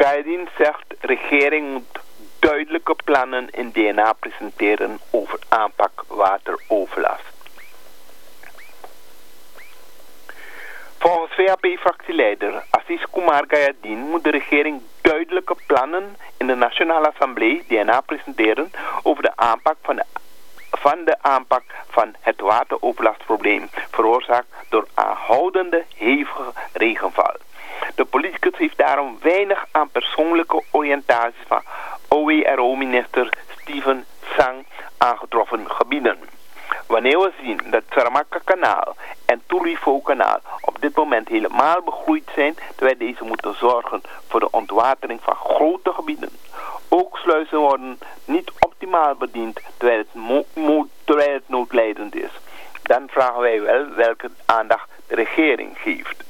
Gayadien zegt, de regering moet duidelijke plannen in DNA presenteren over aanpak wateroverlast. Volgens VHP-fractieleider Assis Kumar Gayadien moet de regering duidelijke plannen in de Nationale Assemblée DNA presenteren over de aanpak van het wateroverlastprobleem, veroorzaakt door aanhoudende hevige regenval. De politicus heeft daarom weinig aan persoonlijke oriëntaties van OWRO-minister Steven Sang aangetroffen gebieden. Wanneer we zien dat Saramaka-kanaal en Turifo-kanaal op dit moment helemaal begroeid zijn, terwijl deze moeten zorgen voor de ontwatering van grote gebieden. Ook sluizen worden niet optimaal bediend terwijl het noodlijdend is. Dan vragen wij wel welke aandacht de regering geeft.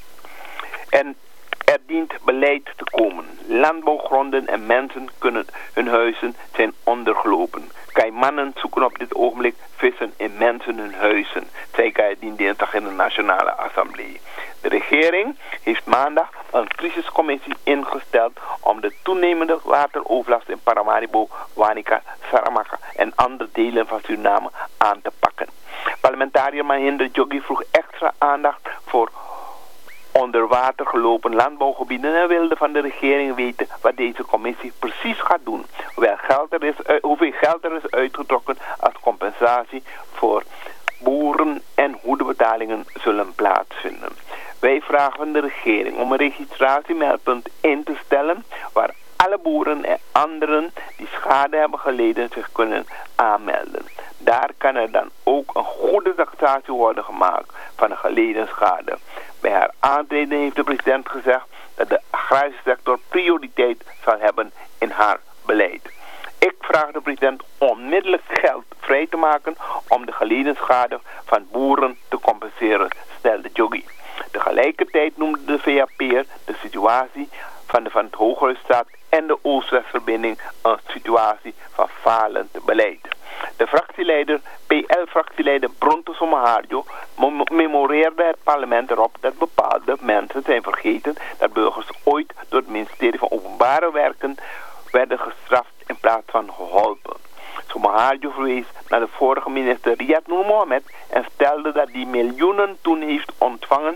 En er dient beleid te komen. Landbouwgronden en mensen kunnen hun huizen zijn ondergelopen. Kaimannen zoeken op dit ogenblik vissen in mensen hun huizen, zei Gayadien dinsdag in de Nationale Assemblée. De regering heeft maandag een crisiscommissie ingesteld om de toenemende wateroverlast in Paramaribo, Wanica, Saramaka en andere delen van Suriname aan te pakken. Parlementariër Mahinder Joggi vroeg extra aandacht voor onder water gelopen landbouwgebieden en wilde van de regering weten wat deze commissie precies gaat doen. Hoeveel geld er is uitgetrokken als compensatie voor boeren en hoe de betalingen zullen plaatsvinden. Wij vragen de regering om een registratiemeldpunt in te stellen waar alle boeren en anderen die schade hebben geleden zich kunnen aanmelden. Daar kan er dan ook een goede taxatie worden gemaakt van de geleden schade. Bij haar aantreden heeft de president gezegd dat de agrarische sector prioriteit zal hebben in haar beleid. Ik vraag de president onmiddellijk geld vrij te maken om de geleden schade van boeren te compenseren, stelde Joggi. Tegelijkertijd noemde de VHP'er de situatie van het Hooghuisstad en de Oost-Westverbinding een situatie van falend beleid. De PL-fractieleider Bronto Somaharjo memoreerde het parlement erop dat bepaalde mensen zijn vergeten dat burgers ooit door het ministerie van Openbare Werken werden gestraft in plaats van geholpen. Somaharjo verwees naar de vorige minister Riyad Noor Mohammed en stelde dat die miljoenen toen heeft ontvangen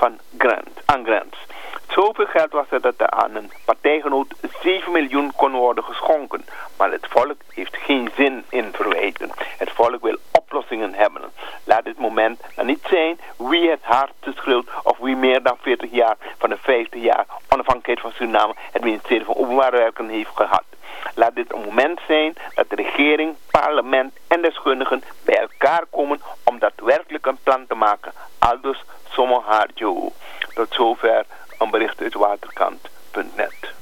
aan grants. Zoveel geld was er dat er aan een partijgenoot 7 miljoen kon worden geschonken. Maar het volk heeft geen zin in verwijten. Het volk wil oplossingen hebben. Laat dit moment dan niet zijn wie het hardste schreeuwt of wie meer dan 40 jaar van de 50 jaar onafhankelijkheid van Suriname het ministerie van Openbare Werken heeft gehad. Laat dit een moment zijn dat de regering, parlement en deskundigen bij elkaar komen om daadwerkelijk een plan te maken. Aldus Somaharjo. Tot zover een bericht uit waterkant.net.